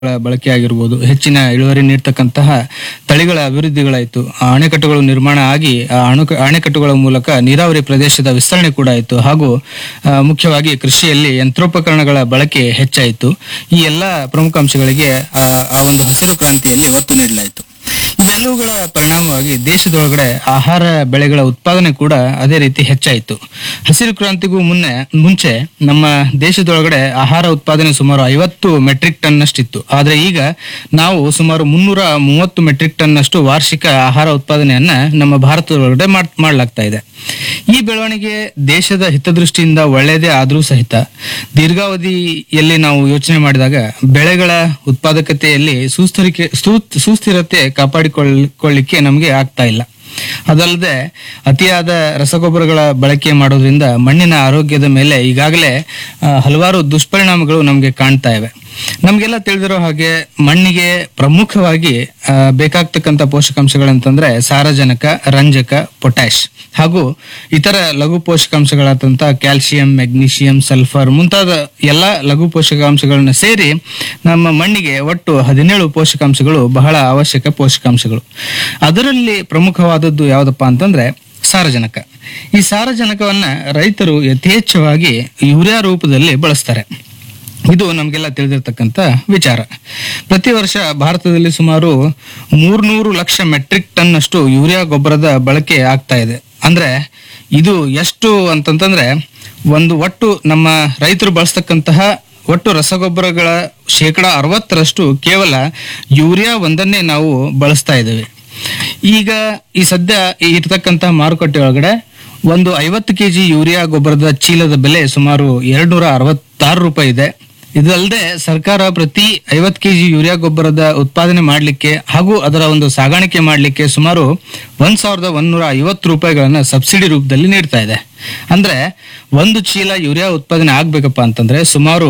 ಬಳಕೆ ಆಗಿರ್ಬೋದು, ಹೆಚ್ಚಿನ ಇಳುವರಿ ನೀಡ್ತಕ್ಕಂತಹ ತಳಿಗಳ ಅಭಿವೃದ್ಧಿಗಳಾಯಿತು, ಅಣೆಕಟ್ಟುಗಳು ನಿರ್ಮಾಣ ಆಗಿ ಅಣೆಕಟ್ಟುಗಳ ಮೂಲಕ ನೀರಾವರಿ ಪ್ರದೇಶದ ವಿಸ್ತರಣೆ ಕೂಡ ಆಯಿತು, ಹಾಗೂ ಮುಖ್ಯವಾಗಿ ಕೃಷಿಯಲ್ಲಿ ಯಂತ್ರೋಪಕರಣಗಳ ಬಳಕೆ ಹೆಚ್ಚಾಯಿತು. ಈ ಎಲ್ಲ ಪ್ರಮುಖ ಅಂಶಗಳಿಗೆ ಆ ಒಂದು ಹಸಿರು ಕ್ರಾಂತಿಯಲ್ಲಿ ಒತ್ತು ನೀಡಲಾಯಿತು. ಇದೆಲ್ಲವುಗಳ ಪರಿಣಾಮವಾಗಿ ದೇಶದೊಳಗಡೆ ಆಹಾರ ಬೆಳೆಗಳ ಉತ್ಪಾದನೆ ಕೂಡ ಅದೇ ರೀತಿ ಹೆಚ್ಚಾಯಿತು. ಹಸಿರು ಕ್ರಾಂತಿಗೂ ಮುಂಚೆ ನಮ್ಮ ದೇಶದೊಳಗಡೆ ಆಹಾರ ಉತ್ಪಾದನೆ ಸುಮಾರು 50 ಮೆಟ್ರಿಕ್ ಟನ್ ನಷ್ಟಿತ್ತು. ಆದ್ರೆ ಈಗ ನಾವು ಸುಮಾರು 330 ಮೆಟ್ರಿಕ್ ಟನ್ ನಷ್ಟು ವಾರ್ಷಿಕ ಆಹಾರ ಉತ್ಪಾದನೆಯನ್ನ ನಮ್ಮ ಭಾರತದೊಳಗಡೆ ಮಾಡಲಾಗ್ತಾ ಇದೆ. ಈ ಬೆಳವಣಿಗೆ ದೇಶದ ಹಿತದೃಷ್ಟಿಯಿಂದ ಒಳ್ಳೆಯದೇ ಆದ್ರೂ ಸಹಿತ ದೀರ್ಘಾವಧಿಯಲ್ಲಿ ನಾವು ಯೋಚನೆ ಮಾಡಿದಾಗ ಬೆಳೆಗಳ ಉತ್ಪಾದಕತೆಯಲ್ಲಿ ಸುಸ್ಥಿರತೆ ಕಾಪಾಡಿಕೊಳ್ಳಿಕ್ಕೆ ನಮಗೆ ಆಗ್ತಾ ಇಲ್ಲ. ಅದಲ್ಲದೆ ಅತಿಯಾದ ರಸಗೊಬ್ಬರಗಳ ಬಳಕೆ ಮಾಡೋದ್ರಿಂದ ಮಣ್ಣಿನ ಆರೋಗ್ಯದ ಮೇಲೆ ಈಗಾಗಲೇ ಹಲವಾರು ದುಷ್ಪರಿಣಾಮಗಳು ನಮಗೆ ಕಾಣ್ತಾ ಇವೆ. ನಮ್ಗೆಲ್ಲ ತಿಳಿದಿರೋ ಹಾಗೆ ಮಣ್ಣಿಗೆ ಪ್ರಮುಖವಾಗಿ ಬೇಕಾಗ್ತಕ್ಕಂಥ ಪೋಷಕಾಂಶಗಳಂತಂದ್ರೆ ಸಾರಜನಕ, ರಂಜಕ, ಪೊಟ್ಯಾಶ್ ಹಾಗೂ ಇತರ ಲಘು ಪೋಷಕಾಂಶಗಳಾದಂಥ ಕ್ಯಾಲ್ಸಿಯಂ, ಮೆಗ್ನೀಷಿಯಂ, ಸಲ್ಫರ್ ಮುಂತಾದ ಎಲ್ಲ ಲಘು ಪೋಷಕಾಂಶಗಳನ್ನ ಸೇರಿ ನಮ್ಮ ಮಣ್ಣಿಗೆ ಒಟ್ಟು 17 ಪೋಷಕಾಂಶಗಳು ಬಹಳ ಅವಶ್ಯಕ ಪೋಷಕಾಂಶಗಳು. ಅದರಲ್ಲಿ ಪ್ರಮುಖವಾದದ್ದು ಯಾವುದಪ್ಪ ಅಂತಂದ್ರೆ ಸಾರಜನಕ. ಈ ಸಾರಜನಕವನ್ನ ರೈತರು ಯಥೇಚ್ಛವಾಗಿ ಯೂರಿಯಾ ರೂಪದಲ್ಲಿ ಬಳಸ್ತಾರೆ. ಇದು ನಮಗೆಲ್ಲ ತಿಳಿದಿರ್ತಕ್ಕಂಥ ವಿಚಾರ. ಪ್ರತಿ ವರ್ಷ ಭಾರತದಲ್ಲಿ ಸುಮಾರು 300 ಲಕ್ಷ ಮೆಟ್ರಿಕ್ ಟನ್ ಅಷ್ಟು ಯೂರಿಯಾ ಗೊಬ್ಬರದ ಬಳಕೆ ಆಗ್ತಾ ಇದೆ. ಅಂದ್ರೆ ಇದು ಎಷ್ಟು ಅಂತಂತಂದ್ರೆ ಒಟ್ಟು ನಮ್ಮ ರೈತರು ಬಳಸ್ತಕ್ಕಂತಹ ಒಟ್ಟು ರಸಗೊಬ್ಬರಗಳ 60% ಕೇವಲ ಯೂರಿಯಾ ಒಂದನ್ನೇ ನಾವು ಬಳಸ್ತಾ ಇದ್ದೇವೆ. ಈಗ ಈ ಸದ್ಯ ಇರ್ತಕ್ಕಂತಹ ಮಾರುಕಟ್ಟೆ ಒಳಗಡೆ ಒಂದು 50 ಕೆಜಿ ಯೂರಿಯಾ ಗೊಬ್ಬರದ ಚೀಲದ ಬೆಲೆ ಸುಮಾರು 266 ರೂಪಾಯಿ ಇದೆ. ಇದಲ್ಲದೆ ಸರ್ಕಾರ ಪ್ರತಿ 50 ಕೆಜಿ ಯೂರಿಯಾ ಗೊಬ್ಬರದ ಉತ್ಪಾದನೆ ಮಾಡಲಿಕ್ಕೆ ಹಾಗೂ ಅದರ ಒಂದು ಸಾಗಾಣಿಕೆ ಮಾಡಲಿಕ್ಕೆ ಸುಮಾರು 1150 ರೂಪಾಯಿಗಳನ್ನ ಸಬ್ಸಿಡಿ ರೂಪದಲ್ಲಿ ನೀಡ್ತಾ ಇದೆ. ಅಂದ್ರೆ ಒಂದು ಚೀಲ ಯೂರಿಯಾ ಉತ್ಪಾದನೆ ಆಗ್ಬೇಕಪ್ಪ ಅಂತಂದ್ರೆ ಸುಮಾರು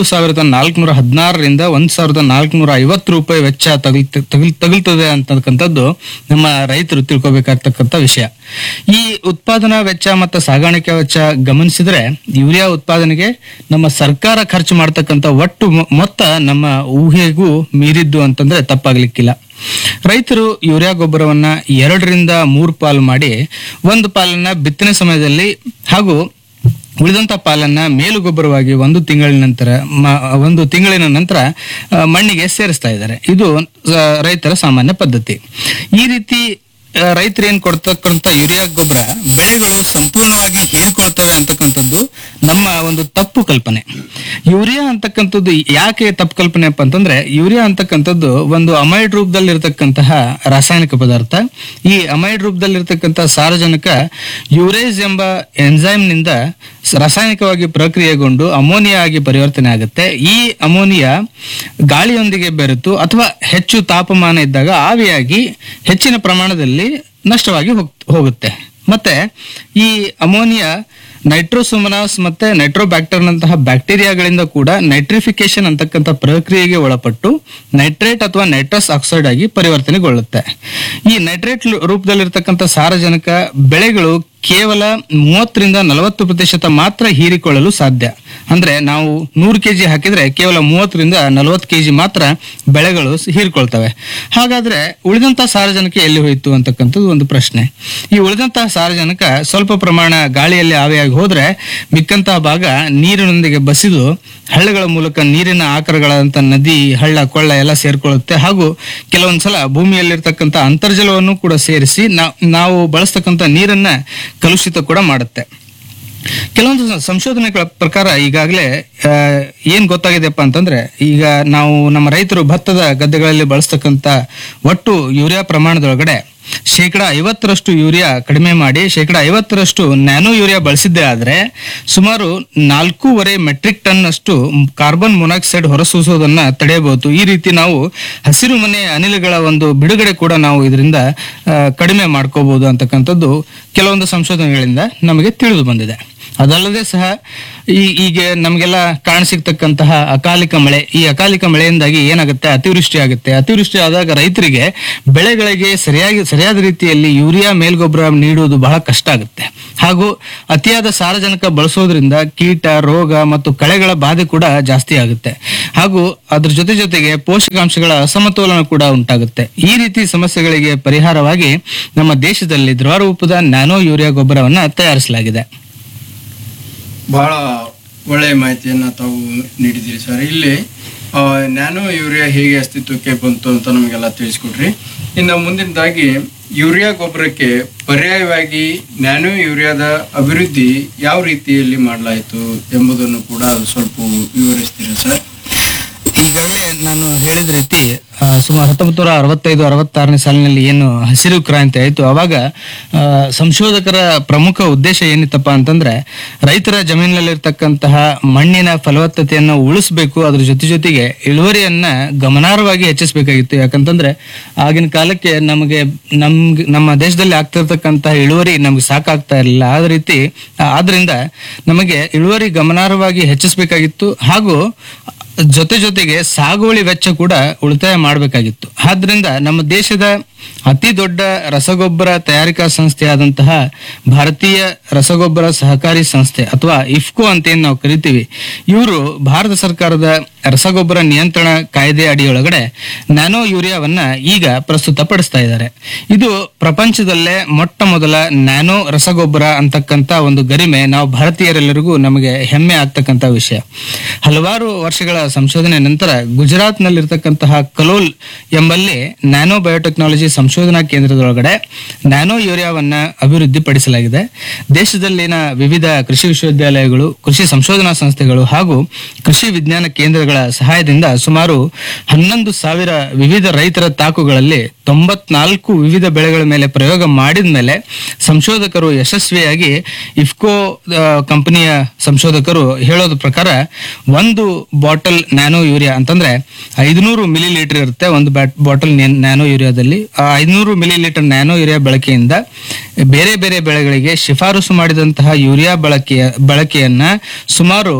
1416ರಿಂದ 1450 ರೂಪಾಯಿ ವೆಚ್ಚ ತಗುಲ್ತದೆ ಅಂತಕ್ಕಂಥದ್ದು ನಮ್ಮ ರೈತರು ತಿಳ್ಕೊಬೇಕಾಗ್ತಕ್ಕಂಥ ವಿಷಯ. ಈ ಉತ್ಪಾದನಾ ವೆಚ್ಚ ಮತ್ತು ಸಾಗಾಣಿಕೆ ವೆಚ್ಚ ಗಮನಿಸಿದ್ರೆ ಯೂರಿಯಾ ಉತ್ಪಾದನೆಗೆ ನಮ್ಮ ಸರ್ಕಾರ ಖರ್ಚು ಮಾಡ್ತಕ್ಕಂಥ ಒಟ್ಟು ಮೊತ್ತ ನಮ್ಮ ಊಹೆಗೂ ಮೀರಿದ್ದು ಅಂತಂದ್ರೆ ತಪ್ಪಾಗ್ಲಿಕ್ಕಿಲ್ಲ. ರೈತರು ಯೂರಿಯಾ ಗೊಬ್ಬರವನ್ನ 2ರಿಂದ 3 ಪಾಲು ಮಾಡಿ ಒಂದು ಪಾಲನ್ನ ಬಿತ್ತನೆ ಸಮಯದಲ್ಲಿ ಹಾಗೂ ಉಳಿದಂತ ಪಾಲನ್ನ ಮೇಲು ಗೊಬ್ಬರವಾಗಿ ಒಂದು ತಿಂಗಳಿನ ನಂತರ ಮಣ್ಣಿಗೆ ಸೇರಿಸ್ತಾ ಇದ್ದಾರೆ. ಇದು ರೈತರ ಸಾಮಾನ್ಯ ಪದ್ಧತಿ. ಈ ರೀತಿ ರೈತರು ಏನ್ ಕೊಡ್ತಕ್ಕಂಥ ಯೂರಿಯಾ ಗೊಬ್ಬರ ಬೆಳೆಗಳು ಸಂಪೂರ್ಣವಾಗಿ ಹೀರಿಕೊಳ್ತವೆ ಅಂತಕ್ಕಂಥದ್ದು ನಮ್ಮ ಒಂದು ತಪ್ಪು ಕಲ್ಪನೆ. ಯೂರಿಯಾ ಅಂತಕ್ಕಂಥದ್ದು ಯಾಕೆ ತಪ್ಪು ಕಲ್ಪನೆ ಅಪ್ಪ ಅಂತಂದ್ರೆ ಯೂರಿಯಾ ಅಂತಕ್ಕಂಥದ್ದು ಒಂದು ಅಮೈಡ್ ರೂಪದಲ್ಲಿ ಇರತಕ್ಕಂತಹ ರಾಸಾಯನಿಕ ಪದಾರ್ಥ. ಈ ಅಮೈಡ್ ರೂಪದಲ್ಲಿ ಇರತಕ್ಕಂತಹ ಸಾರಜನಕ ಯೂರೇಸ್ ಎಂಬ ಎನ್ಸೈಮ್ ನಿಂದ ರಾಸಾಯನಿಕವಾಗಿ ಪ್ರಕ್ರಿಯೆಗೊಂಡು ಅಮೋನಿಯಾ ಆಗಿ ಪರಿವರ್ತನೆ ಆಗುತ್ತೆ. ಈ ಅಮೋನಿಯಾ ಗಾಳಿಯೊಂದಿಗೆ ಬೆರೆತು ಅಥವಾ ಹೆಚ್ಚು ತಾಪಮಾನ ಇದ್ದಾಗ ಆವಿಯಾಗಿ ಹೆಚ್ಚಿನ ಪ್ರಮಾಣದಲ್ಲಿ ನಷ್ಟವಾಗಿ ಹೋಗುತ್ತೆ. ಮತ್ತೆ ಈ ಅಮೋನಿಯಾ ನೈಟ್ರೋಸೋಮನಾಸ್ ಮತ್ತೆ ನೈಟ್ರೋಬ್ಯಾಕ್ಟರ್ ನಂತಹ ಬ್ಯಾಕ್ಟೀರಿಯಾಗಳಿಂದ ಕೂಡ ನೈಟ್ರಿಫಿಕೇಶನ್ ಅಂತಕ್ಕಂಥ ಪ್ರಕ್ರಿಯೆಗೆ ಒಳಪಟ್ಟು ನೈಟ್ರೇಟ್ ಅಥವಾ ನೈಟ್ರಸ್ ಆಕ್ಸೈಡ್ ಆಗಿ ಪರಿವರ್ತನೆಗೊಳ್ಳುತ್ತೆ. ಈ ನೈಟ್ರೇಟ್ ರೂಪದಲ್ಲಿರ್ತಕ್ಕಂಥ ಸಾರಜನಕ ಬೆಳೆಗಳು ಕೇವಲ 30ರಿಂದ 40% ಮಾತ್ರ ಹೀರಿಕೊಳ್ಳಲು ಸಾಧ್ಯ. ಅಂದ್ರೆ ನಾವು 100 ಕೆಜಿ ಹಾಕಿದ್ರೆ ಕೇವಲ 30ರಿಂದ 40 ಕೆಜಿ ಮಾತ್ರ ಬೆಳೆಗಳು ಹೀರಿಕೊಳ್ತವೆ. ಹಾಗಾದ್ರೆ ಉಳಿದಂತಹ ಸಾರಜನಕ ಎಲ್ಲಿ ಹೋಯಿತು ಅಂತಕ್ಕಂಥದ್ದು ಒಂದು ಪ್ರಶ್ನೆ. ಈ ಉಳಿದಂತಹ ಸಾರಜನಕ ಸ್ವಲ್ಪ ಪ್ರಮಾಣ ಗಾಳಿಯಲ್ಲಿ ಆವಿಯಾಗಿ ಹೋದ್ರೆ ಮಿಕ್ಕಂತಹ ಭಾಗ ನೀರಿನೊಂದಿಗೆ ಬಸಿದು ಹಳ್ಳಗಳ ಮೂಲಕ ನೀರಿನ ಆಕರಗಳಂತ ನದಿ, ಹಳ್ಳ, ಕೊಳ್ಳ ಎಲ್ಲ ಸೇರ್ಕೊಳ್ಳುತ್ತೆ. ಹಾಗೂ ಕೆಲವೊಂದ್ಸಲ ಭೂಮಿಯಲ್ಲಿರ್ತಕ್ಕಂಥ ಅಂತರ್ಜಲವನ್ನು ಕೂಡ ಸೇರಿಸಿ ನಾವು ಬಳಸ್ತಕ್ಕಂಥ ನೀರನ್ನ ಕಲುಷಿತ ಕೂಡ ಮಾಡುತ್ತೆ. ಕೆಲವೊಂದು ಸಂಶೋಧನೆಗಳ ಪ್ರಕಾರ ಈಗಾಗಲೇ ಏನ್ ಗೊತ್ತಾಗಿದೆಪ್ಪ ಅಂತಂದ್ರೆ ಈಗ ನಾವು ನಮ್ಮ ರೈತರು ಭತ್ತದ ಗದ್ದೆಗಳಲ್ಲಿ ಬಳಸ್ತಕ್ಕಂಥ ಒಟ್ಟು ಯೂರಿಯಾ ಪ್ರಮಾಣದೊಳಗಡೆ 50% ಯೂರಿಯಾ ಕಡಿಮೆ ಮಾಡಿ 50% ನ್ಯಾನೋ ಯೂರಿಯಾ ಬಳಸಿದ್ದೇ ಆದ್ರೆ ಸುಮಾರು 4.5 ಮೆಟ್ರಿಕ್ ಟನ್ ಅಷ್ಟು ಕಾರ್ಬನ್ ಮೊನಾಕ್ಸೈಡ್ ಹೊರಸೂಸೋದನ್ನ ತಡೆಯಬಹುದು. ಈ ರೀತಿ ನಾವು ಹಸಿರು ಮನೆ ಅನಿಲಗಳ ಒಂದು ಬಿಡುಗಡೆ ಕೂಡ ನಾವು ಇದರಿಂದ ಕಡಿಮೆ ಮಾಡ್ಕೋಬಹುದು ಅಂತಕ್ಕಂಥದ್ದು ಕೆಲವೊಂದು ಸಂಶೋಧನೆಗಳಿಂದ ನಮಗೆ ತಿಳಿದು ಬಂದಿದೆ. ಅದಲ್ಲದೆ ಸಹ ಈಗ ನಮಗೆಲ್ಲ ಕಾಣಸಿಗ್ತಕ್ಕಂತಹ ಅಕಾಲಿಕ ಮಳೆ, ಈ ಅಕಾಲಿಕ ಮಳೆಯಿಂದಾಗಿ ಏನಾಗುತ್ತೆ, ಅತಿವೃಷ್ಟಿ ಆಗುತ್ತೆ. ಅತಿವೃಷ್ಟಿ ಆದಾಗ ರೈತರಿಗೆ ಬೆಳೆಗಳಿಗೆ ಸರಿಯಾದ ರೀತಿಯಲ್ಲಿ ಯೂರಿಯಾ ಮೇಲ್ಗೊಬ್ಬರ ನೀಡುವುದು ಬಹಳ ಕಷ್ಟ ಆಗುತ್ತೆ. ಹಾಗೂ ಅತಿಯಾದ ಸಾರಜನಕ ಬಳಸೋದ್ರಿಂದ ಕೀಟ, ರೋಗ ಮತ್ತು ಕಳೆಗಳ ಬಾಧೆ ಕೂಡ ಜಾಸ್ತಿ ಆಗುತ್ತೆ. ಹಾಗೂ ಅದ್ರ ಜೊತೆಗೆ ಪೋಷಕಾಂಶಗಳ ಅಸಮತೋಲನ ಕೂಡ ಉಂಟಾಗುತ್ತೆ. ಈ ರೀತಿ ಸಮಸ್ಯೆಗಳಿಗೆ ಪರಿಹಾರವಾಗಿ ನಮ್ಮ ದೇಶದಲ್ಲಿ ದ್ರವರೂಪದ ನ್ಯಾನೋ ಯೂರಿಯಾ ಗೊಬ್ಬರವನ್ನ ತಯಾರಿಸಲಾಗಿದೆ. ಬಹಳ ಒಳ್ಳೆಯ ಮಾಹಿತಿಯನ್ನ ತಾವು ನೀಡಿದ್ದೀರಿ ಸರ್. ಇಲ್ಲಿ ನ್ಯಾನೋ ಯೂರಿಯಾ ಹೇಗೆ ಅಸ್ತಿತ್ವಕ್ಕೆ ಬಂತು ಅಂತ ನಮಗೆಲ್ಲ ತಿಳಿಸ್ಕೊಟ್ರಿ. ಇನ್ನು ಮುಂದಿನದಾಗಿ ಯೂರಿಯಾ ಗೊಬ್ಬರಕ್ಕೆ ಪರ್ಯಾಯವಾಗಿ ನ್ಯಾನೋ ಯೂರಿಯಾದ ಅಭಿವೃದ್ಧಿ ಯಾವ ರೀತಿಯಲ್ಲಿ ಮಾಡಲಾಯಿತು ಎಂಬುದನ್ನು ಕೂಡ ಸ್ವಲ್ಪ ವಿವರಿಸ್ತೀರಾ ಸರ್? ಈಗಾಗಲೇ ನಾನು ಹೇಳಿದ ರೀತಿ ಸುಮಾರು 1965-66ನೇ ಸಾಲಿನಲ್ಲಿ ಏನು ಹಸಿರು ಕ್ರಾಂತಿ ಆಯಿತು, ಅವಾಗ ಸಂಶೋಧಕರ ಪ್ರಮುಖ ಉದ್ದೇಶ ಏನಿತ್ತಪ್ಪ ಅಂತಂದ್ರೆ ರೈತರ ಜಮೀನಿನಲ್ಲಿರ್ತಕ್ಕಂತಹ ಮಣ್ಣಿನ ಫಲವತ್ತತೆಯನ್ನು ಉಳಿಸಬೇಕು, ಅದ್ರ ಜೊತೆಗೆ ಇಳುವರಿಯನ್ನ ಗಮನಾರ್ಹವಾಗಿ ಹೆಚ್ಚಿಸಬೇಕಾಗಿತ್ತು. ಯಾಕಂತಂದ್ರೆ ಆಗಿನ ಕಾಲಕ್ಕೆ ನಮ್ಮ ದೇಶದಲ್ಲಿ ಆಗ್ತಿರ್ತಕ್ಕಂತಹ ಇಳುವರಿ ನಮ್ಗೆ ಸಾಕಾಗ್ತಾ ಇರಲಿಲ್ಲ. ಆದ್ರಿಂದ ನಮಗೆ ಇಳುವರಿ ಗಮನಾರ್ಹವಾಗಿ ಹೆಚ್ಚಿಸಬೇಕಾಗಿತ್ತು. ಹಾಗೂ ಜೊತೆಗೆ ಸಾಗುವಳಿ ವೆಚ್ಚ ಕೂಡ ಉಳಿತಾಯ ಮಾಡಬೇಕಾಗಿತ್ತು. ಆದ್ರಿಂದ ನಮ್ಮ ದೇಶದ ಅತಿ ದೊಡ್ಡ ರಸಗೊಬ್ಬರ ತಯಾರಿಕಾ ಸಂಸ್ಥೆಯಾದಂತಹ ಭಾರತೀಯ ರಸಗೊಬ್ಬರ ಸಹಕಾರಿ ಸಂಸ್ಥೆ ಅಥವಾ ಇಫ್ಕೋ ಅಂತ ಏನ್ ನಾವು ಕರಿತೀವಿ, ಇವರು ಭಾರತ ಸರ್ಕಾರದ ರಸಗೊಬ್ಬರ ನಿಯಂತ್ರಣ ಕಾಯ್ದೆ ಅಡಿಯೊಳಗಡೆ ನ್ಯಾನೋ ಯೂರಿಯಾವನ್ನ ಈಗ ಪ್ರಸ್ತುತಪಡಿಸ್ತಾ ಇದ್ದಾರೆ. ಇದು ಪ್ರಪಂಚದಲ್ಲೇ ಮೊಟ್ಟ ಮೊದಲ ನ್ಯಾನೋ ರಸಗೊಬ್ಬರ ಅಂತಕ್ಕಂತ ಒಂದು ಗರಿಮೆ ನಾವು ಭಾರತೀಯರೆಲ್ಲರಿಗೂ ನಮಗೆ ಹೆಮ್ಮೆ ಆಗ್ತಕ್ಕಂತ ವಿಷಯ. ಹಲವಾರು ವರ್ಷಗಳ ಸಂಶೋಧನೆ ನಂತರ ಗುಜರಾತ್ ನಲ್ಲಿರ್ತಕ್ಕಂತಹ ಕಲೋಲ್ ಎಂಬಲ್ಲಿ ನ್ಯಾನೋ ಬಯೋಟೆಕ್ನಾಲಜಿ ಸಂಶೋಧನಾ ಕೇಂದ್ರದೊಳಗಡೆ ನ್ಯಾನೋ ಯೂರಿಯಾವನ್ನ ಅಭಿವೃದ್ಧಿ ಪಡಿಸಲಾಗಿದೆ. ದೇಶದಲ್ಲಿನ ವಿವಿಧ ಕೃಷಿ ವಿಶ್ವವಿದ್ಯಾಲಯಗಳು, ಕೃಷಿ ಸಂಶೋಧನಾ ಸಂಸ್ಥೆಗಳು ಹಾಗೂ ಕೃಷಿ ವಿಜ್ಞಾನ ಕೇಂದ್ರಗಳ ಸಹಾಯದಿಂದ ಸುಮಾರು 11,000 ವಿವಿಧ ರೈತರ ತಾಕುಗಳಲ್ಲಿ 94 ವಿವಿಧ ಬೆಳೆಗಳ ಮೇಲೆ ಪ್ರಯೋಗ ಮಾಡಿದ ಮೇಲೆ ಸಂಶೋಧಕರು ಯಶಸ್ವಿಯಾಗಿ ಇಫ್ಕೋ ಕಂಪನಿಯ ಸಂಶೋಧಕರು ಹೇಳೋದ ಪ್ರಕಾರ ಒಂದು ಬಾಟಲ್ ನ್ಯಾನೋ ಯೂರಿಯಾ ಅಂತಂದ್ರೆ 500 ಮಿಲಿ ಲೀಟರ್ ಇರುತ್ತೆ ಒಂದು bottle nano ಯೂರಿಯಾದಲ್ಲಿ. 500 milli litre nano urea ಬಳಕೆಯಿಂದ ಬೇರೆ ಬೇರೆ ಬೆಳೆಗಳಿಗೆ ಶಿಫಾರಸು ಮಾಡಿದಂತಹ ಯೂರಿಯಾ ಬಳಕೆಯನ್ನ ಸುಮಾರು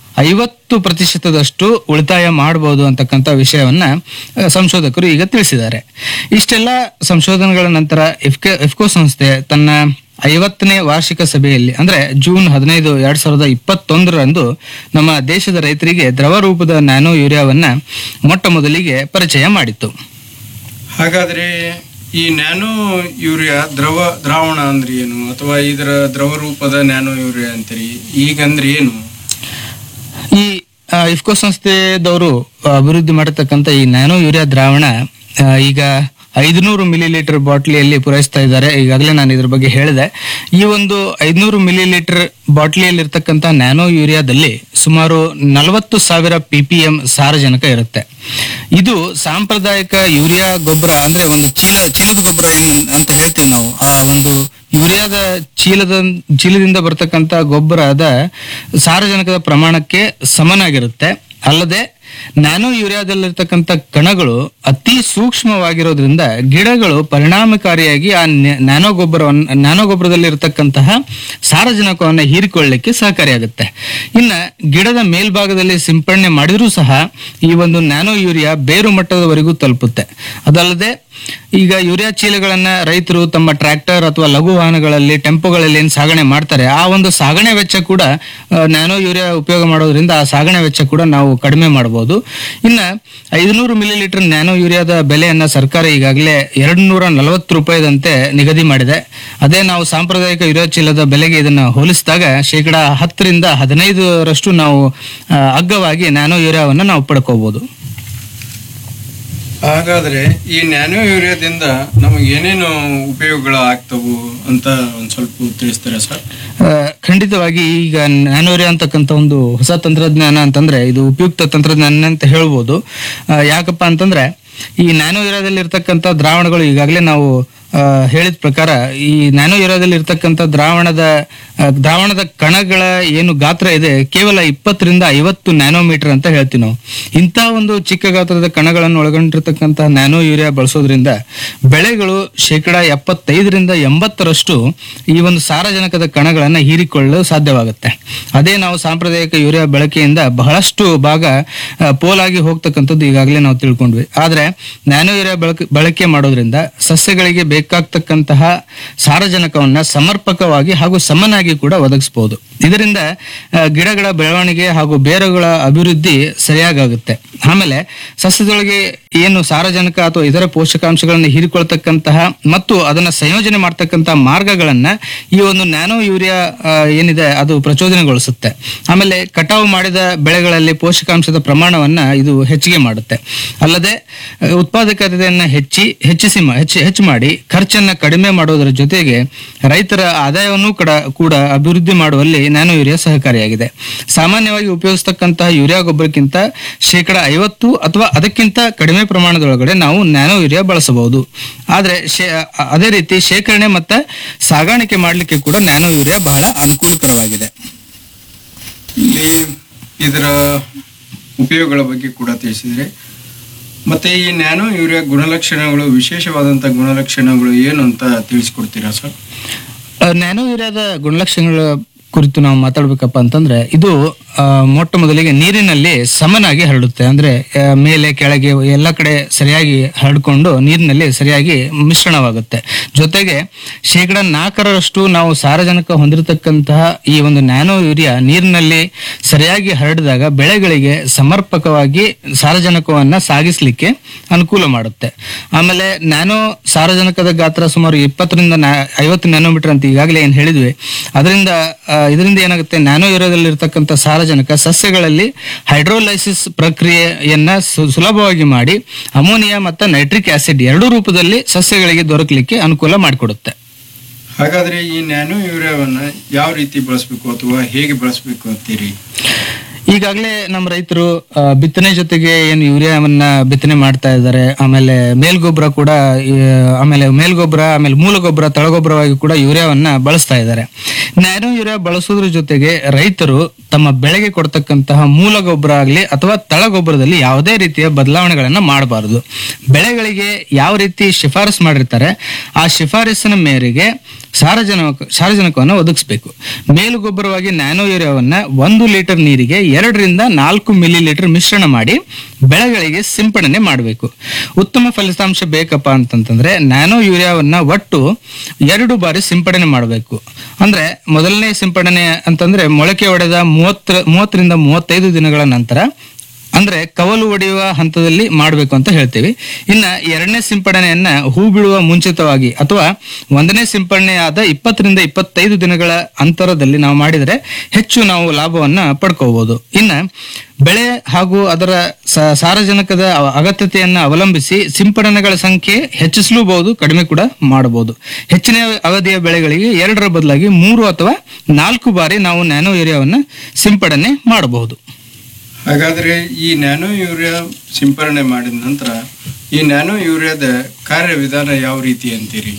50% ಉಳಿತಾಯ ಮಾಡಬಹುದು ಅಂತಕ್ಕಂಥ ವಿಷಯವನ್ನ ಸಂಶೋಧಕರು ಈಗ ತಿಳಿಸಿದ್ದಾರೆ. ಇಷ್ಟೆಲ್ಲ ಸಂಶೋಧನೆಗಳ ನಂತರ ಇಫ್ಕೋ ಸಂಸ್ಥೆ ತನ್ನ 50ನೇ ವಾರ್ಷಿಕ ಸಭೆಯಲ್ಲಿ ಅಂದ್ರೆ ಜೂನ್ 15, 2021ರಂದು ನಮ್ಮ ದೇಶದ ರೈತರಿಗೆ ದ್ರವ ರೂಪದ ನ್ಯಾನೋ ಯೂರಿಯಾವನ್ನ ಮೊಟ್ಟ ಮೊದಲಿಗೆ ಪರಿಚಯ ಮಾಡಿತ್ತು. ಹಾಗಾದ್ರೆ ಈ ನ್ಯಾನೋ ಯೂರಿಯಾ ದ್ರಾವಣ ಅಂದ್ರೆ ಏನು, ಅಥವಾ ಇದರ ದ್ರವ ರೂಪದ ನ್ಯಾನೋ ಯೂರಿಯಾ ಅಂತೀರಿ, ಈಗಂದ್ರೆ ಏನು? ಈ ಇಫ್ಕೋ ಸಂಸ್ಥೆದವರು ಅಭಿವೃದ್ಧಿ ಮಾಡತಕ್ಕಂಥ ಈ ನ್ಯಾನೋ ಯೂರಿಯಾ ದ್ರಾವಣ ಈಗ 500 ಮಿಲಿ ಲೀಟರ್ ಬಾಟ್ಲಿಯಲ್ಲಿ ಪೂರೈಸ್ತಾ ಇದ್ದಾರೆ. ಈಗಾಗಲೇ ನಾನು ಇದ್ರ ಬಗ್ಗೆ ಹೇಳಿದೆ. ಈ ಒಂದು 500 ಮಿಲಿ ಲೀಟರ್ ಬಾಟ್ಲಿಯಲ್ಲಿ ಇರ್ತಕ್ಕಂಥ ನ್ಯಾನೋ ಯೂರಿಯಾದಲ್ಲಿ ಸುಮಾರು 40,000 ppm ಸಾರಜನಕ ಇರುತ್ತೆ. ಇದು ಸಾಂಪ್ರದಾಯಿಕ ಯೂರಿಯಾ ಗೊಬ್ಬರ ಅಂದ್ರೆ ಒಂದು ಚೀಲದ ಗೊಬ್ಬರ ಅಂತ ಹೇಳ್ತೀವಿ ನಾವು. ಆ ಒಂದು ಯೂರಿಯಾದ ಚೀಲದಿಂದ ಬರ್ತಕ್ಕಂಥ ಗೊಬ್ಬರದ ಸಾರಜನಕದ ಪ್ರಮಾಣಕ್ಕೆ ಸಮನಾಗಿರುತ್ತೆ. ಅಲ್ಲದೆ ನ್ಯಾನೋ ಯೂರಿಯಾದಲ್ಲಿರ್ತಕ್ಕಂಥ ಕಣಗಳು ಅತಿ ಸೂಕ್ಷ್ಮವಾಗಿರೋದ್ರಿಂದ ಗಿಡಗಳು ಪರಿಣಾಮಕಾರಿಯಾಗಿ ಆ ನ್ಯಾನೋ ಗೊಬ್ಬರದಲ್ಲಿ ಇರತಕ್ಕಂತಹ ಸಾರಜನಕವನ್ನು ಹೀರಿಕೊಳ್ಳಲಿಕ್ಕೆ ಸಹಕಾರಿಯಾಗುತ್ತೆ. ಇನ್ನ ಗಿಡದ ಮೇಲ್ಭಾಗದಲ್ಲಿ ಸಿಂಪಡಣೆ ಮಾಡಿದ್ರೂ ಸಹ ಈ ಒಂದು ನ್ಯಾನೋ ಯೂರಿಯಾ ಬೇರು ಮಟ್ಟದವರೆಗೂ ತಲುಪುತ್ತೆ. ಅದಲ್ಲದೆ ಈಗ ಯೂರಿಯಾ ಚೀಲಗಳನ್ನ ರೈತರು ತಮ್ಮ ಟ್ರ್ಯಾಕ್ಟರ್ ಅಥವಾ ಲಘು ವಾಹನಗಳಲ್ಲಿ, ಟೆಂಪೋಗಳಲ್ಲಿ ಏನ್ ಸಾಗಣೆ ಮಾಡ್ತಾರೆ, ಆ ಒಂದು ಸಾಗಣೆ ವೆಚ್ಚ ಕೂಡ ನ್ಯಾನೋ ಯೂರಿಯಾ ಉಪಯೋಗ ಮಾಡೋದ್ರಿಂದ ಆ ಸಾಗಣೆ ವೆಚ್ಚ ಕೂಡ ನಾವು ಕಡಿಮೆ ಮಾಡಬಹುದು. ಇನ್ನ 500 ಮಿಲಿ ಲೀಟರ್ ನ್ಯಾನೋ ಯೂರಿಯಾದ ಬೆಲೆಯನ್ನ ಸರ್ಕಾರ ಈಗಾಗಲೇ 240 ರೂಪಾಯಿದಂತೆ ನಿಗದಿ ಮಾಡಿದೆ. ಅದೇ ನಾವು ಸಾಂಪ್ರದಾಯಿಕ ಯೂರಿಯಾ ಚೀಲದ ಬೆಲೆಗೆ ಇದನ್ನ ಹೋಲಿಸಿದಾಗ 10% ನಾವು ಅಗ್ಗವಾಗಿ ನ್ಯಾನೋ ಯೂರಿಯಾವನ್ನ ನಾವು ಪಡ್ಕೋಬಹುದು. ಹಾಗಾದ್ರೆ ಈ ನ್ಯಾನೋ ಯೂರಿಯಾದಿಂದ ನಮಗೆ ಏನೇನು ಉಪಯೋಗಗಳು ಆಗ್ತವು ಅಂತ ಒಂದ್ ಸ್ವಲ್ಪ ತಿಳಿಸ್ತಾರೆ ಸರ್? ಖಂಡಿತವಾಗಿ. ಈಗ ನ್ಯಾನೋ ಯೂರಿಯಾ ಅಂತಕ್ಕಂಥ ಒಂದು ಹೊಸ ತಂತ್ರಜ್ಞಾನ ಅಂತಂದ್ರೆ ಇದು ಉಪಯುಕ್ತ ತಂತ್ರಜ್ಞಾನ ಅಂತ ಹೇಳ್ಬೋದು. ಯಾಕಪ್ಪ ಅಂತಂದ್ರೆ ಈ ನ್ಯಾನೋ ಯೂರಿಯಾದಲ್ಲಿ ಇರ್ತಕ್ಕಂಥ ದ್ರಾವಣಗಳು ಈಗಾಗಲೇ ನಾವು ಹೇಳಿದ ಪ್ರಕಾರ ಈ ನ್ಯಾನೋ ಯೂರಿಯಾದಲ್ಲಿ ಇರ್ತಕ್ಕಂಥ ದ್ರಾವಣದ ಕಣಗಳ ಏನು ಗಾತ್ರ ಇದೆ ಕೇವಲ 20 ರಿಂದ 50 ನ್ಯಾನೋಮೀಟರ್ ಅಂತ ಹೇಳ್ತೀವಿ ನಾವು. ಇಂಥ ಒಂದು ಚಿಕ್ಕ ಗಾತ್ರದ ಕಣಗಳನ್ನು ಒಳಗೊಂಡಿರ್ತಕ್ಕಂಥ ನ್ಯಾನೋ ಯೂರಿಯಾ ಬಳಸೋದ್ರಿಂದ ಬೆಳೆಗಳು 75 ರಿಂದ 80ರಷ್ಟು ಈ ಒಂದು ಸಾರಜನಕದ ಕಣಗಳನ್ನು ಹೀರಿಕೊಳ್ಳಲು ಸಾಧ್ಯವಾಗುತ್ತೆ. ಅದೇ ನಾವು ಸಾಂಪ್ರದಾಯಿಕ ಯೂರಿಯಾ ಬಳಕೆಯಿಂದ ಬಹಳಷ್ಟು ಭಾಗ ಪೋಲಾಗಿ ಹೋಗ್ತಕ್ಕಂಥದ್ದು ಈಗಾಗಲೇ ನಾವು ತಿಳ್ಕೊಂಡ್ವಿ. ಆದ್ರೆ ನ್ಯಾನೋ ಯೂರಿಯಾ ಬಳಕೆ ಮಾಡೋದ್ರಿಂದ ಸಸ್ಯಗಳಿಗೆ ಬೇಕಾಗ್ತಕ್ಕಂತಹ ಸಾರಜನಕವನ್ನ ಸಮರ್ಪಕವಾಗಿ ಹಾಗೂ ಸಮನಾಗಿ ಕೂಡ ಒದಗಿಸಬಹುದು. ಇದರಿಂದ ಗಿಡಗಳ ಬೆಳವಣಿಗೆ ಹಾಗೂ ಬೇರುಗಳ ಅಭಿವೃದ್ಧಿ ಸರಿಯಾಗುತ್ತೆ. ಆಮೇಲೆ ಸಸ್ಯದೊಳಗೆ ಏನು ಸಾರಜನಕ ಅಥವಾ ಇತರ ಪೋಷಕಾಂಶಗಳನ್ನು ಹೀರಿಕೊಳ್ತಕ್ಕಂತಹ ಮತ್ತು ಅದನ್ನ ಸಂಯೋಜನೆ ಮಾಡ್ತಕ್ಕಂತಹ ಮಾರ್ಗಗಳನ್ನ ಈ ಒಂದು ನ್ಯಾನೋ ಯೂರಿಯಾ ಏನಿದೆ ಅದು ಪ್ರಚೋದನೆಗೊಳಿಸುತ್ತೆ. ಆಮೇಲೆ ಕಟಾವು ಮಾಡಿದ ಬೆಳೆಗಳಲ್ಲಿ ಪೋಷಕಾಂಶದ ಪ್ರಮಾಣವನ್ನ ಇದು ಹೆಚ್ಚಿಗೆ ಮಾಡುತ್ತೆ. ಅಲ್ಲದೆ ಉತ್ಪಾದಕತೆಯನ್ನ ಹೆಚ್ಚು ಮಾಡಿ ಖರ್ಚನ್ನ ಕಡಿಮೆ ಮಾಡೋದರ ಜೊತೆಗೆ ರೈತರ ಆದಾಯವನ್ನು ಕೂಡ ಅಭಿವೃದ್ಧಿ ಮಾಡುವಲ್ಲಿ ನ್ಯಾನೋ ಯೂರಿಯಾ ಸಹಕಾರಿಯಾಗಿದೆ. ಸಾಮಾನ್ಯವಾಗಿ ಉಪಯೋಗಿಸತಕ್ಕಂತಹ ಯೂರಿಯಾ ಗೊಬ್ಬರಕ್ಕಿಂತ 50% ಅಥವಾ ಅದಕ್ಕಿಂತ ಕಡಿಮೆ ಪ್ರಮಾಣದೊಳಗಡೆ ನಾವು ನ್ಯಾನೋ ಯೂರಿಯಾ ಬಳಸಬಹುದು. ಆದ್ರೆ ಅದೇ ರೀತಿ ಶೇಖರಣೆ ಮತ್ತೆ ಸಾಗಾಣಿಕೆ ಮಾಡಲಿಕ್ಕೆ ಕೂಡ ನ್ಯಾನೋ ಯೂರಿಯಾ ಬಹಳ ಅನುಕೂಲಕರವಾಗಿದೆ. ಇದರ ಉಪಯೋಗಗಳ ಬಗ್ಗೆ ಕೂಡ ತಿಳಿಸಿದ್ರೆ, ಮತ್ತೆ ಈ ನ್ಯಾನೋ ಯೂರಿಯಾ ಗುಣಲಕ್ಷಣಗಳು, ವಿಶೇಷವಾದಂತಹ ಗುಣಲಕ್ಷಣಗಳು ಏನು ಅಂತ ತಿಳಿಸ್ಕೊಡ್ತೀರಾ ಸರ್? ನ್ಯಾನೋ ಯೂರಿಯಾದ ಗುಣಲಕ್ಷಣಗಳ ಕುರಿತು ನಾವು ಮಾತಾಡ್ಬೇಕಪ್ಪ ಅಂತಂದ್ರೆ, ಇದು ಮೊಟ್ಟ ಮೊದಲಿಗೆ ನೀರಿನಲ್ಲಿ ಸಮನಾಗಿ ಹರಡುತ್ತೆ. ಅಂದ್ರೆ ಮೇಲೆ ಕೆಳಗೆ ಎಲ್ಲ ಕಡೆ ಸರಿಯಾಗಿ ಹರಡ್ಕೊಂಡು ನೀರಿನಲ್ಲಿ ಸರಿಯಾಗಿ ಮಿಶ್ರಣವಾಗುತ್ತೆ. ಜೊತೆಗೆ 4% ನಾವು ಸಾರಜನಕ ಹೊಂದಿರತಕ್ಕಂತಹ ಈ ಒಂದು ನ್ಯಾನೋ ಯೂರಿಯಾ ನೀರಿನಲ್ಲಿ ಸರಿಯಾಗಿ ಹರಡಿದಾಗ ಬೆಳೆಗಳಿಗೆ ಸಮರ್ಪಕವಾಗಿ ಸಾರಜನಕವನ್ನ ಸಾಗಿಸ್ಲಿಕ್ಕೆ ಅನುಕೂಲ ಮಾಡುತ್ತೆ. ಆಮೇಲೆ ನ್ಯಾನೋ ಸಾರಜನಕದ ಗಾತ್ರ ಸುಮಾರು 20 ರಿಂದ 50 ನ್ಯಾನೋಮೀಟರ್ ಅಂತ ಈಗಾಗಲೇ ಏನ್ ಹೇಳಿದ್ವಿ. ಇದರಿಂದ ಏನಾಗುತ್ತೆ, ನ್ಯಾನೋ ಯೂರಿಯಾದಲ್ಲಿ ಇರತಕ್ಕಂಥ ಸಾರಜನಕ ಸಸ್ಯಗಳಲ್ಲಿ ಹೈಡ್ರೋಲೈಸಿಸ್ ಪ್ರಕ್ರಿಯೆಯನ್ನ ಸುಲಭವಾಗಿ ಮಾಡಿ ಅಮೋನಿಯಾ ಮತ್ತು ನೈಟ್ರಿಕ್ ಆಸಿಡ್ ಎರಡೂ ರೂಪದಲ್ಲಿ ಸಸ್ಯಗಳಿಗೆ ದೊರಕಲಿಕ್ಕೆ ಅನುಕೂಲ ಮಾಡಿಕೊಡುತ್ತೆ. ಹಾಗಾದ್ರೆ ಈ ನ್ಯಾನೋ ಯೂರಿಯಾವನ್ನ ಯಾವ ರೀತಿ ಬಳಸಬೇಕು ಅಥವಾ ಹೇಗೆ ಬಳಸಬೇಕು ಅಂತೀರಿ? ಈಗಾಗಲೇ ನಮ್ಮ ರೈತರು ಬಿತ್ತನೆ ಜೊತೆಗೆ ಏನು ಯೂರಿಯಾವನ್ನ ಬಿತ್ತನೆ ಮಾಡ್ತಾ ಇದ್ದಾರೆ. ಆಮೇಲೆ ಮೇಲ್ಗೊಬ್ಬರ ಕೂಡ ಆಮೇಲೆ ಮೂಲ ಗೊಬ್ಬರ, ತಳಗೊಬ್ಬರವಾಗಿ ಕೂಡ ಯೂರಿಯಾವನ್ನ ಬಳಸ್ತಾ ಇದ್ದಾರೆ. ನ್ಯಾನೋ ಯೂರಿಯಾ ಬಳಸೋದ್ರ ಜೊತೆಗೆ ರೈತರು ತಮ್ಮ ಬೆಳೆಗೆ ಕೊಡ್ತಕ್ಕಂತಹ ಮೂಲ ಗೊಬ್ಬರ ಆಗಲಿ ಅಥವಾ ತಳಗೊಬ್ಬರದಲ್ಲಿ ಯಾವುದೇ ರೀತಿಯ ಬದಲಾವಣೆಗಳನ್ನ ಮಾಡಬಾರದು. ಬೆಳೆಗಳಿಗೆ ಯಾವ ರೀತಿ ಶಿಫಾರಸು ಮಾಡಿರ್ತಾರೆ ಆ ಶಿಫಾರಸಿನ ಮೇರೆಗೆ ಸಾರಜನಕವನ್ನು ಒದಗಿಸಬೇಕು. ಮೇಲುಗೊಬ್ಬರವಾಗಿ ನ್ಯಾನೋ ಯೂರಿಯಾವನ್ನ 1 ಲೀಟರ್ ನೀರಿಗೆ 2 ರಿಂದ 4 ಮಿಲಿಲೀಟರ್ ಮಿಶ್ರಣ ಮಾಡಿ ಬೆಳೆಗಳಿಗೆ ಸಿಂಪಡಣೆ ಮಾಡಬೇಕು. ಉತ್ತಮ ಫಲಿತಾಂಶ ಬೇಕಪ್ಪ ಅಂತಂತಂದ್ರೆ ನ್ಯಾನೋ ಯೂರಿಯಾವನ್ನ ಒಟ್ಟು 2 ಬಾರಿ ಸಿಂಪಡಣೆ ಮಾಡಬೇಕು. ಅಂದ್ರೆ ಮೊದಲನೇ ಸಿಂಪಡಣೆ ಅಂತಂದ್ರೆ ಮೊಳಕೆ ಒಡೆದ 30 ರಿಂದ 35 ದಿನಗಳ ನಂತರ, ಅಂದ್ರೆ ಕವಲು ಒಡೆಯುವ ಹಂತದಲ್ಲಿ ಮಾಡಬೇಕು ಅಂತ ಹೇಳ್ತೀವಿ. ಇನ್ನ 2ನೇ ಸಿಂಪಡಣೆಯನ್ನ ಹೂ ಬಿಡುವ ಮುಂಚಿತವಾಗಿ ಅಥವಾ 1ನೇ ಸಿಂಪಡಣೆಯಾದ 20 ರಿಂದ 25 ದಿನಗಳ ಅಂತರದಲ್ಲಿ ನಾವು ಮಾಡಿದರೆ ಹೆಚ್ಚು ನಾವು ಲಾಭವನ್ನ ಪಡ್ಕೋಬಹುದು. ಇನ್ನ ಬೆಳೆ ಹಾಗೂ ಅದರ ಸಾರಜನಕದ ಅಗತ್ಯತೆಯನ್ನ ಅವಲಂಬಿಸಿ ಸಿಂಪಡಣೆಗಳ ಸಂಖ್ಯೆ ಹೆಚ್ಚಿಸಲೂಬಹುದು, ಕಡಿಮೆ ಕೂಡ ಮಾಡಬಹುದು. ಹೆಚ್ಚಿನ ಅವಧಿಯ ಬೆಳೆಗಳಿಗೆ 2ರ ಬದಲಾಗಿ 3 ಅಥವಾ 4 ಬಾರಿ ನಾವು ನ್ಯಾನೋ ಯೂರಿಯಾವನ್ನ ಸಿಂಪಡಣೆ ಮಾಡಬಹುದು. ಹಾಗಾದ್ರೆ ಈ ನ್ಯಾನೋ ಯೂರಿಯಾ ಸಿಂಪರಣೆ ಮಾಡಿದ ನಂತರ ಈ ನ್ಯಾನೋ ಯೂರಿಯಾದ ಕಾರ್ಯವಿಧಾನ ಯಾವ ರೀತಿ ಅಂತೀರಿ?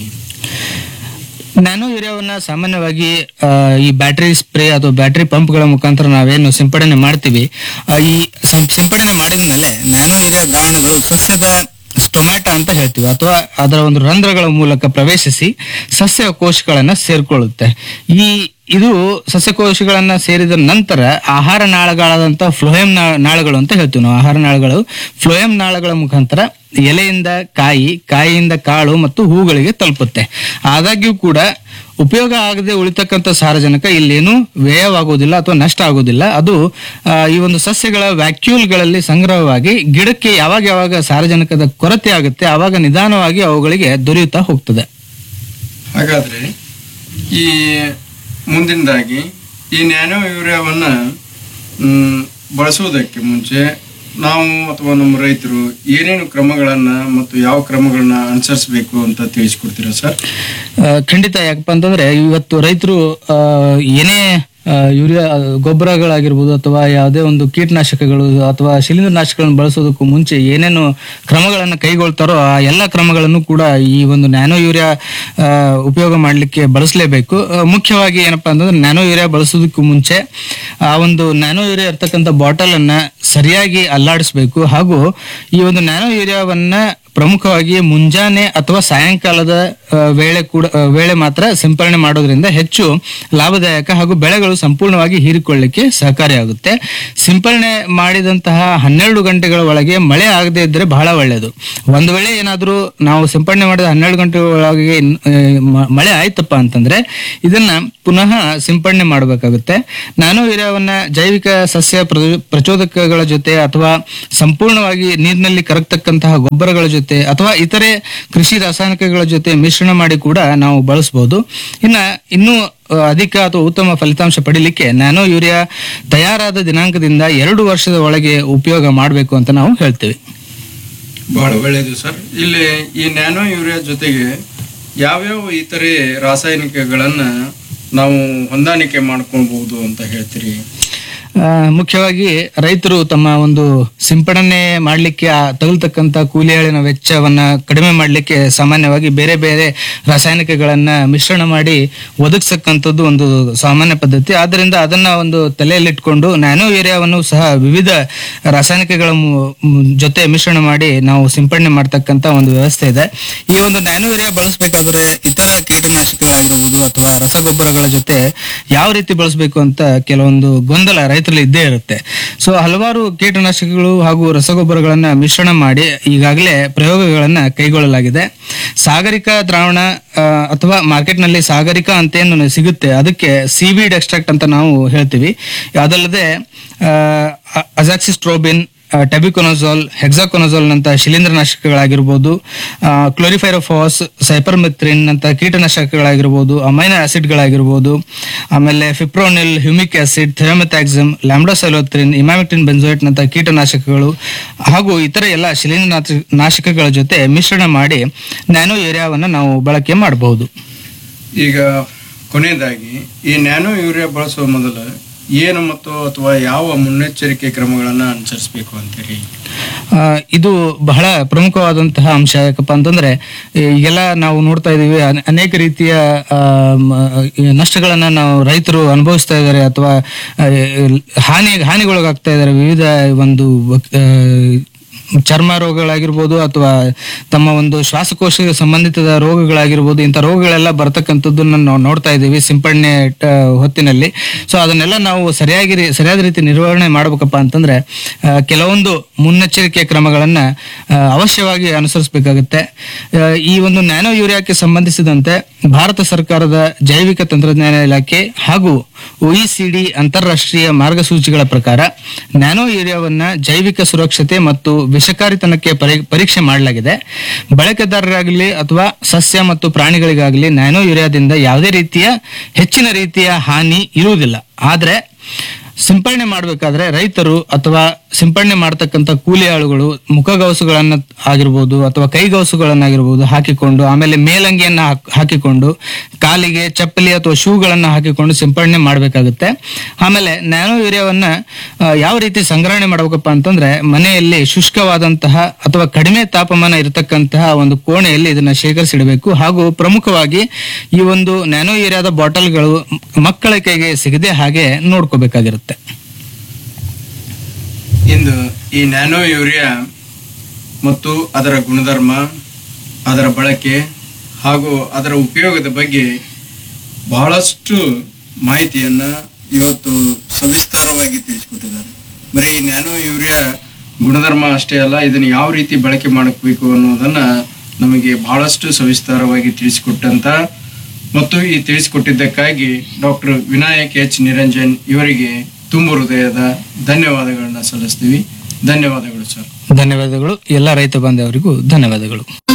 ನ್ಯಾನೋ ಯೂರಿಯಾವನ್ನ ಸಾಮಾನ್ಯವಾಗಿ ಈ ಬ್ಯಾಟರಿ ಸ್ಪ್ರೇ ಅಥವಾ ಬ್ಯಾಟರಿ ಪಂಪ್ಗಳ ಮುಖಾಂತರ ನಾವೇನು ಸಿಂಪಡಣೆ ಮಾಡ್ತೀವಿ, ಈ ಸಿಂಪಡಣೆ ಮಾಡಿದ ಮೇಲೆ ನ್ಯಾನೋ ಯೂರಿಯಾ ಗಾಣಗಳು ಸಸ್ಯದ ಸ್ಟೊಮ್ಯಾಟ ಅಂತ ಹೇಳ್ತೀವಿ ಅಥವಾ ಅದರ ಒಂದು ರಂಧ್ರಗಳ ಮೂಲಕ ಪ್ರವೇಶಿಸಿ ಸಸ್ಯ ಕೋಶಗಳನ್ನ ಸೇರ್ಕೊಳ್ಳುತ್ತೆ. ಇದು ಸಸ್ಯಕೋಶಗಳನ್ನ ಸೇರಿದ ನಂತರ ಆಹಾರ ನಾಳಗಳಾದಂತಹ ಫ್ಲೋಯಂ ನಾಳಗಳು ಅಂತ ಹೇಳ್ತೀವಿ ನಾವು. ಆಹಾರ ನಾಳಗಳು ಫ್ಲೋಯಂ ನಾಳಗಳ ಮುಖಾಂತರ ಎಲೆಯಿಂದ ಕಾಯಿಯಿಂದ ಕಾಳು ಮತ್ತು ಹೂಗಳಿಗೆ ತಲುಪುತ್ತೆ. ಆದಾಗ್ಯೂ ಕೂಡ ಉಪಯೋಗ ಆಗದೆ ಉಳಿತಕ್ಕಂಥ ಸಾರಜನಕ ಇಲ್ಲೇನು ವ್ಯಯವಾಗುವುದಿಲ್ಲ ಅಥವಾ ನಷ್ಟ ಆಗುವುದಿಲ್ಲ. ಅದು ಈ ಒಂದು ಸಸ್ಯಗಳ ವ್ಯಾಕ್ಯೂಲ್ಗಳಲ್ಲಿ ಸಂಗ್ರಹವಾಗಿ ಗಿಡಕ್ಕೆ ಯಾವಾಗ ಸಾರಜನಕದ ಕೊರತೆ ಆಗುತ್ತೆ ಆವಾಗ ನಿಧಾನವಾಗಿ ಅವುಗಳಿಗೆ ದೊರೆಯುತ್ತಾ ಹೋಗ್ತದೆ. ಹಾಗಾದ್ರೆ ಈ ಮುಂದಿನದಾಗಿ ಈ ನ್ಯಾನೋ ಯೂರಿಯಾವನ್ನ ಬಳಸುವುದಕ್ಕೆ ಮುಂಚೆ ನಾವು ಅಥವಾ ನಮ್ಮ ರೈತರು ಏನೇನು ಕ್ರಮಗಳನ್ನ ಮತ್ತು ಯಾವ ಕ್ರಮಗಳನ್ನ ಅನುಸರಿಸಬೇಕು ಅಂತ ತಿಳಿಸ್ಕೊಡ್ತೀರಾ ಸರ್? ಖಂಡಿತ. ಯಾಕಪ್ಪ ಅಂತಂದ್ರೆ ಇವತ್ತು ರೈತರು ಏನೇ ಯೂರಿಯಾ ಗೊಬ್ಬರಗಳಾಗಿರ್ಬೋದು ಅಥವಾ ಯಾವುದೇ ಒಂದು ಕೀಟನಾಶಕಗಳು ಅಥವಾ ಶಿಲೀಂಧ್ರನಾಶಕಗಳನ್ನು ಬಳಸೋದಕ್ಕೂ ಮುಂಚೆ ಏನೇನು ಕ್ರಮಗಳನ್ನು ಕೈಗೊಳ್ತಾರೋ ಆ ಎಲ್ಲ ಕ್ರಮಗಳನ್ನು ಕೂಡ ಈ ಒಂದು ನ್ಯಾನೋ ಯೂರಿಯಾ ಉಪಯೋಗ ಮಾಡಲಿಕ್ಕೆ ಬಳಸಲೇಬೇಕು. ಮುಖ್ಯವಾಗಿ ಏನಪ್ಪಾ ಅಂತಂದ್ರೆ ನ್ಯಾನೋ ಯೂರಿಯಾ ಬಳಸೋದಕ್ಕೂ ಮುಂಚೆ ಆ ಒಂದು ನ್ಯಾನೋ ಯೂರಿಯಾ ಇರ್ತಕ್ಕಂಥ ಬಾಟಲ್ ಅನ್ನ ಸರಿಯಾಗಿ ಅಲ್ಲಾಡಿಸ್ಬೇಕು. ಹಾಗೂ ಈ ಒಂದು ನ್ಯಾನೋ ಯೂರಿಯಾವನ್ನ ಪ್ರಮುಖವಾಗಿ ಮುಂಜಾನೆ ಅಥವಾ ಸಾಯಂಕಾಲದ ವೇಳೆ ಮಾತ್ರ ಸಿಂಪರಣೆ ಮಾಡೋದ್ರಿಂದ ಹೆಚ್ಚು ಲಾಭದಾಯಕ ಹಾಗೂ ಬೆಳೆಗಳು ಸಂಪೂರ್ಣವಾಗಿ ಹೀರಿಕೊಳ್ಳಲಿಕ್ಕೆ ಸಹಕಾರಿಯಾಗುತ್ತೆ. ಸಿಂಪರಣೆ ಮಾಡಿದಂತಹ 12 ಗಂಟೆಗಳ ಒಳಗೆ ಮಳೆ ಆಗದೆ ಇದ್ರೆ ಬಹಳ ಒಳ್ಳೆಯದು. ಒಂದು ವೇಳೆ ಏನಾದರೂ ನಾವು ಸಿಂಪರಣೆ ಮಾಡಿದ 12 ಗಂಟೆಗಳ ಒಳಗೆ ಮಳೆ ಆಯ್ತಪ್ಪ ಅಂತಂದ್ರೆ ಇದನ್ನ ಪುನಃ ಸಿಂಪರಣೆ ಮಾಡಬೇಕಾಗುತ್ತೆ. ನ್ಯಾನೋ ಯೂರಿಯಾವನ್ನ ಜೈವಿಕ ಸಸ್ಯ ಪ್ರಚೋದಕಗಳ ಜೊತೆ ಅಥವಾ ಸಂಪೂರ್ಣವಾಗಿ ನೀರಿನಲ್ಲಿ ಕರಗತಕ್ಕಂತಹ ಗೊಬ್ಬರಗಳ ಜೊತೆ ಅಥವಾ ಇತರೆ ಕೃಷಿ ರಾಸಾಯನಿಕಗಳ ಜೊತೆ ಮಿಶ್ರಣ ಮಾಡಿ ಕೂಡ ನಾವು ಬಳಸಬಹುದು. ಇನ್ನೂ ಅಧಿಕ ಅಥವಾ ಉತ್ತಮ ಫಲಿತಾಂಶ ಪಡಿಲಿಕ್ಕೆ ನ್ಯಾನೋ ಯೂರಿಯಾ ತಯಾರಾದ ದಿನಾಂಕದಿಂದ 2 ವರ್ಷದ ಒಳಗೆ ಉಪಯೋಗ ಮಾಡಬೇಕು ಅಂತ ನಾವು ಹೇಳ್ತೇವೆ. ಬಹಳ ಒಳ್ಳೆಯದು ಸರ್. ಇಲ್ಲಿ ಈ ನ್ಯಾನೋ ಯೂರಿಯಾ ಜೊತೆಗೆ ಯಾವ್ಯಾವ ಇತರೆ ರಾಸಾಯನಿಕಗಳನ್ನ ನಾವು ಹೊಂದಾಣಿಕೆ ಮಾಡ್ಕೊಳ್ಬಹುದು ಅಂತ ಹೇಳ್ತೀರಿ? ಮುಖ್ಯವಾಗಿ ರೈತರು ತಮ್ಮ ಒಂದು ಸಿಂಪಡಣೆ ಮಾಡಲಿಕ್ಕೆ ತಗುಲ್ತಕ್ಕಂಥ ಕೂಲಿ ಆಳಿನ ವೆಚ್ಚವನ್ನ ಕಡಿಮೆ ಮಾಡಲಿಕ್ಕೆ ಸಾಮಾನ್ಯವಾಗಿ ಬೇರೆ ಬೇರೆ ರಾಸಾಯನಿಕಗಳನ್ನ ಮಿಶ್ರಣ ಮಾಡಿ ಒದಗಿಸಕ್ಕಂಥದ್ದು ಒಂದು ಸಾಮಾನ್ಯ ಪದ್ಧತಿ. ಆದ್ದರಿಂದ ಅದನ್ನ ಒಂದು ತಲೆಯಲ್ಲಿಟ್ಕೊಂಡು ನ್ಯಾನೋ ಯೂರಿಯಾವನ್ನು ಸಹ ವಿವಿಧ ರಾಸಾಯನಿಕಗಳ ಜೊತೆ ಮಿಶ್ರಣ ಮಾಡಿ ನಾವು ಸಿಂಪಡಣೆ ಮಾಡ್ತಕ್ಕಂಥ ಒಂದು ವ್ಯವಸ್ಥೆ ಇದೆ. ಈ ಒಂದು ನ್ಯಾನೋ ಯೂರಿಯಾ ಬಳಸಬೇಕಾದ್ರೆ ಇತರ ಕೀಟನಾಶಕಗಳಾಗಿರ್ಬೋದು ಅಥವಾ ರಸಗೊಬ್ಬರಗಳ ಜೊತೆ ಯಾವ ರೀತಿ ಬಳಸಬೇಕು ಅಂತ ಕೆಲವೊಂದು ಗೊಂದಲ ರೈತರಲ್ಲಿ ಇದ್ದೇ ಇರುತ್ತೆ. ಸೊ ಹಲವಾರು ಕೀಟನಾಶಕಗಳು ಹಾಗೂ ರಸಗೊಬ್ಬರಗಳನ್ನ ಮಿಶ್ರಣ ಮಾಡಿ ಈಗಾಗಲೇ ಪ್ರಯೋಗಗಳನ್ನ ಕೈಗೊಳ್ಳಲಾಗಿದೆ. ಸಾಗರಿಕಾ ದ್ರಾವಣ ಅಥವಾ ಮಾರ್ಕೆಟ್ನಲ್ಲಿ ಸಾಗರಿಕಾ ಅಂತ ಏನು ಸಿಗುತ್ತೆ ಅದಕ್ಕೆ ಸೀವೀಡ್ ಎಕ್ಸ್ಟ್ರಾಕ್ಟ್ ಅಂತ ನಾವು ಹೇಳ್ತೀವಿ. ಅದಲ್ಲದೆ ಅಜಾಕ್ಸಿಸ್ಟ್ರೋಬಿನ್, ಟೆಬಿಕೊನಜೋಲ್, ಹೆಕ್ಸಾಕೊನಜೋಲ್ ನಂತ ಶಿಲೀಂಧ್ರನಾಶಕಗಳಾಗಿರ್ಬೋದು, ಕ್ಲೋರಿಫೈರೋಫಾಸ್, ಸೈಪರ್ಮೆಥ್ರಿನ್ ಅಂತ ಕೀಟನಾಶಕಗಳಾಗಿರ್ಬೋದು, ಅಮೈನೋ ಆಸಿಡ್ಗಳಾಗಿರ್ಬೋದು, ಆಮೇಲೆ fipronil, humic acid, ಥಿಯೋಮೆಥಾಕ್ಸಮ್, ಲ್ಯಾಂಬ್ಡಾಸೈಲೋಥ್ರಿನ್, emamectin benzoate ನಂತ ಕೀಟನಾಶಕಗಳು ಹಾಗೂ ಇತರ ಎಲ್ಲ ಶಿಲೀಂಧ್ರನಾಶಕಗಳ ಜೊತೆ ಮಿಶ್ರಣ ಮಾಡಿ ನ್ಯಾನೋ ಯೂರಿಯಾವನ್ನು ನಾವು ಬಳಕೆ ಮಾಡಬಹುದು. ಈಗ ಕೊನೆಯದಾಗಿ ಈ ನ್ಯಾನೋ ಯೂರಿಯಾ ಬಳಸುವ ಮೊದಲು ಏನು ಮತ್ತು ಅಥವಾ ಯಾವ ಮುನ್ನೆಚ್ಚರಿಕೆ ಕ್ರಮಗಳನ್ನ ಅನುಸರಿಸಬೇಕು ಅಂತೀರಿ? ಇದು ಬಹಳ ಪ್ರಮುಖವಾದಂತಹ ಅಂಶ. ಯಾಕಪ್ಪ ಅಂತಂದ್ರೆ ಈಗೆಲ್ಲ ನಾವು ನೋಡ್ತಾ ಇದೀವಿ ಅನೇಕ ರೀತಿಯ ನಷ್ಟಗಳನ್ನ ನಾವು ರೈತರು ಅನುಭವಿಸ್ತಾ ಇದ್ದಾರೆ ಅಥವಾ ಹಾನಿಗೊಳಗಾಗ್ತಾ ಇದ್ದಾರೆ. ವಿವಿಧ ಒಂದು ಚರ್ಮ ರೋಗಗಳಾಗಿರ್ಬೋದು ಅಥವಾ ತಮ್ಮ ಒಂದು ಶ್ವಾಸಕೋಶ ಸಂಬಂಧಿತ ರೋಗಗಳಾಗಿರ್ಬೋದು, ಇಂಥ ರೋಗಗಳೆಲ್ಲ ಬರ್ತಕ್ಕಂಥದ್ದನ್ನ ನಾವು ನೋಡ್ತಾ ಇದ್ದೀವಿ ಸಿಂಪಡಣೆ ಹೊತ್ತಿನಲ್ಲಿ. ಸೊ ಅದನ್ನೆಲ್ಲ ನಾವು ಸರಿಯಾದ ರೀತಿ ನಿರ್ವಹಣೆ ಮಾಡ್ಬೇಕಪ್ಪ ಅಂತಂದ್ರೆ ಕೆಲವೊಂದು ಮುನ್ನೆಚ್ಚರಿಕೆ ಕ್ರಮಗಳನ್ನ ಅವಶ್ಯವಾಗಿ ಅನುಸರಿಸಬೇಕಾಗುತ್ತೆ. ಈ ಒಂದು ನ್ಯಾನೋ ಯೂರಿಯಾಕ್ಕೆ ಸಂಬಂಧಿಸಿದಂತೆ ಭಾರತ ಸರ್ಕಾರದ ಜೈವಿಕ ತಂತ್ರಜ್ಞಾನ ಇಲಾಖೆ ಹಾಗೂ OECD ಅಂತಾರಾಷ್ಟ್ರೀಯ ಮಾರ್ಗಸೂಚಿಗಳ ಪ್ರಕಾರ ನ್ಯಾನೋ ಯೂರಿಯಾವನ್ನ ಜೈವಿಕ ಸುರಕ್ಷತೆ ಮತ್ತು ವಿಷಕಾರಿತನಕ್ಕೆ ಪರೀಕ್ಷೆ ಮಾಡಲಾಗಿದೆ. ಬಳಕೆದಾರರಾಗಲಿ ಅಥವಾ ಸಸ್ಯ ಮತ್ತು ಪ್ರಾಣಿಗಳಿಗಾಗಲಿ ನ್ಯಾನೋ ಯೂರಿಯಾದಿಂದ ಯಾವುದೇ ರೀತಿಯ ಹೆಚ್ಚಿನ ರೀತಿಯ ಹಾನಿ ಇರುವುದಿಲ್ಲ. ಆದ್ರೆ ಸಿಂಪಡಣೆ ಮಾಡಬೇಕಾದ್ರೆ ರೈತರು ಅಥವಾ ಸಿಂಪಡಣೆ ಮಾಡತಕ್ಕಂಥ ಕೂಲಿ ಆಳುಗಳು ಮುಖಗವಸುಗಳನ್ನ ಆಗಿರ್ಬೋದು ಅಥವಾ ಕೈಗವಸುಗಳನ್ನಾಗಿರ್ಬೋದು ಹಾಕಿಕೊಂಡು, ಆಮೇಲೆ ಮೇಲಂಗಿಯನ್ನ ಹಾಕಿಕೊಂಡು, ಕಾಲಿಗೆ ಚಪ್ಪಲಿ ಅಥವಾ ಶೂಗಳನ್ನ ಹಾಕಿಕೊಂಡು ಸಿಂಪಡಣೆ ಮಾಡಬೇಕಾಗುತ್ತೆ. ಆಮೇಲೆ ನ್ಯಾನೋ ಯೂರಿಯಾವನ್ನ ಯಾವ ರೀತಿ ಸಂಗ್ರಹಣೆ ಮಾಡಬೇಕಪ್ಪ ಅಂತಂದ್ರೆ ಮನೆಯಲ್ಲಿ ಶುಷ್ಕವಾದಂತಹ ಅಥವಾ ಕಡಿಮೆ ತಾಪಮಾನ ಇರತಕ್ಕಂತಹ ಒಂದು ಕೋಣೆಯಲ್ಲಿ ಇದನ್ನ ಶೇಖರಿಸಿಡಬೇಕು. ಹಾಗೂ ಪ್ರಮುಖವಾಗಿ ಈ ಒಂದು ನ್ಯಾನೋ ಯೂರಿಯಾದ ಬಾಟಲ್ಗಳು ಮಕ್ಕಳ ಕೈಗೆ ಸಿಗದೆ ಹಾಗೆ ನೋಡ್ಕೋಬೇಕಾಗಿರುತ್ತೆ. ಇಂದು ಈ ನ್ಯಾನೋ ಯೂರಿಯಾ ಮತ್ತು ಅದರ ಗುಣಧರ್ಮ, ಅದರ ಬಳಕೆ ಹಾಗೂ ಅದರ ಉಪಯೋಗದ ಬಗ್ಗೆ ಬಹಳಷ್ಟು ಮಾಹಿತಿಯನ್ನ ಇವತ್ತು ಸವಿಸ್ತಾರವಾಗಿ ತಿಳಿಸಿಕೊಟ್ಟಿದ್ದಾರೆ. ಬರೀ ನ್ಯಾನೋ ಯೂರಿಯಾ ಗುಣಧರ್ಮ ಅಷ್ಟೇ ಅಲ್ಲ, ಇದನ್ನು ಯಾವ ರೀತಿ ಬಳಕೆ ಮಾಡಬೇಕು ಅನ್ನೋದನ್ನ ನಮಗೆ ಬಹಳಷ್ಟು ಸವಿಸ್ತಾರವಾಗಿ ತಿಳಿಸಿಕೊಟ್ಟಂತ ಮತ್ತು ಈ ತಿಳಿಸಿಕೊಟ್ಟಿದ್ದಕ್ಕಾಗಿ ಡಾಕ್ಟರ್ ವಿನಾಯಕ್ ಎಚ್ ನಿರಂಜನ್ ಇವರಿಗೆ ತುಂಬ ಹೃದಯದ ಧನ್ಯವಾದಗಳನ್ನ ಸಲ್ಲಿಸ್ತೀವಿ. ಧನ್ಯವಾದಗಳು ಸರ್. ಧನ್ಯವಾದಗಳು. ಎಲ್ಲ ರೈತ ಬಾಂಧವರಿಗೂ ಧನ್ಯವಾದಗಳು.